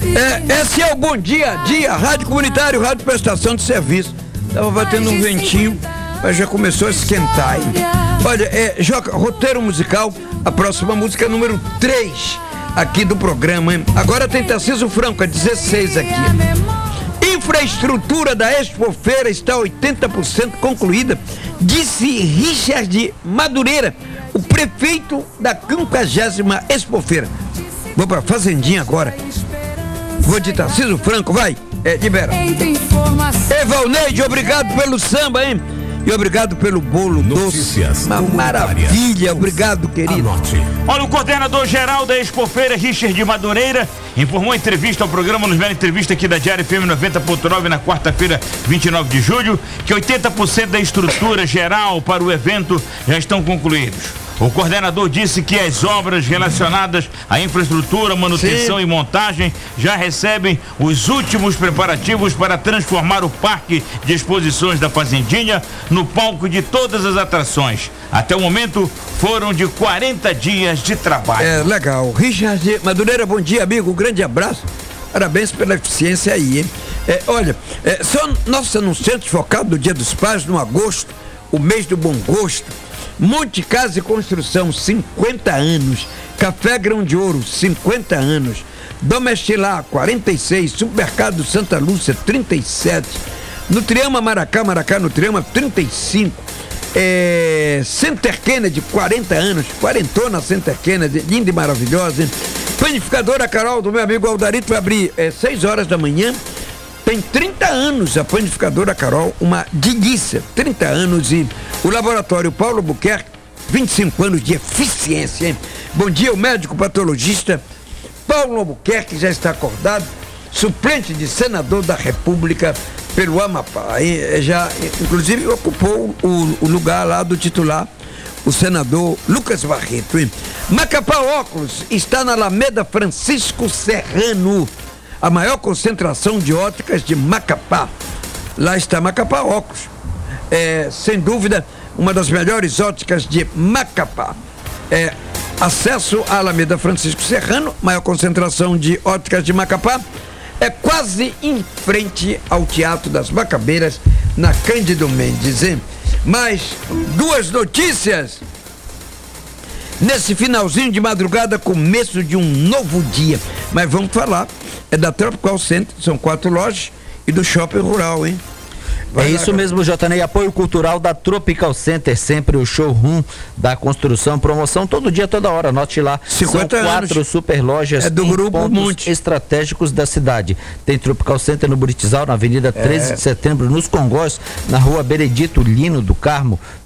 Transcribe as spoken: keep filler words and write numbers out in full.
É, esse é o Bom Dia a Dia, Rádio Comunitário, Rádio Prestação de Serviço. Tava batendo um ventinho, mas já começou a esquentar aí. Olha, é, Joca, roteiro musical, a próxima música é número três aqui do programa, hein? Agora tem Tarcísio Franco, é dezesseis aqui. Infraestrutura da Expofeira está oitenta por cento concluída, disse Richard Madureira, o prefeito da quinquagésima Expofeira. Vou pra Fazendinha agora. Vou de Tarcísio Franco, vai, é, libera. Evalneide, obrigado pelo samba, hein? E obrigado pelo bolo Notícias doce. Uma maravilha, obrigado, querido. Anote. Olha, o coordenador-geral da Expofeira, Richard Madureira, informou em entrevista ao programa, nos vendo entrevista aqui da Diário F M noventa ponto nove na quarta-feira, vinte e nove de julho, que oitenta por cento da estrutura geral para o evento já estão concluídos. O coordenador disse que as obras relacionadas à infraestrutura, manutenção Sim. e montagem já recebem os últimos preparativos para transformar o parque de exposições da Fazendinha no palco de todas as atrações. Até o momento, foram de quarenta dias de trabalho. É, legal. Richard Madureira, bom dia, amigo. Um grande abraço. Parabéns pela eficiência aí, hein? É, olha, é, são nossos anunciantes focados no Dia dos Pais, no agosto, o mês do bom gosto. Monte Casa e Construção, cinquenta anos. Café Grão de Ouro, cinquenta anos. Domestilar, quarenta e seis. Supermercado Santa Lúcia, trinta e sete. Nutriama Maracá, Maracá Nutriama, trinta e cinco. É, Center Kennedy, quarenta anos. Quarentona Center Kennedy, linda e maravilhosa. Hein? Panificadora Carol, do meu amigo Aldarito, vai abrir é, seis horas da manhã. Tem trinta anos a Panificadora Carol, uma delícia, trinta anos. E o Laboratório Paulo Buquerque, vinte e cinco anos de eficiência, hein? Bom dia, o médico patologista Paulo Albuquerque já está acordado, suplente de senador da República pelo Amapá. E já, inclusive, ocupou o, o lugar lá do titular, o senador Lucas Barreto, hein? Macapá Óculos está na Alameda Francisco Serrano, a maior concentração de óticas de Macapá. Lá está Macapá Óculos. É, sem dúvida, uma das melhores óticas de Macapá. É, acesso à Alameda Francisco Serrano, maior concentração de óticas de Macapá, é quase em frente ao Teatro das Macabeiras, na Cândido Mendes, hein? Mais duas notícias nesse finalzinho de madrugada, começo de um novo dia. Mas vamos falar, é da Tropical Center, são quatro lojas, e do Shopping Rural, hein? Vai é lá, isso cara. mesmo, Jotanei, apoio cultural da Tropical Center, sempre o showroom da construção, promoção todo dia, toda hora, anote lá. cinquenta São quatro anos. super lojas é do em grupo pontos Monte. estratégicos da cidade. Tem Tropical Center no Buritizal, na Avenida treze de Setembro, nos Congós, na Rua Benedito Lino do Carmo,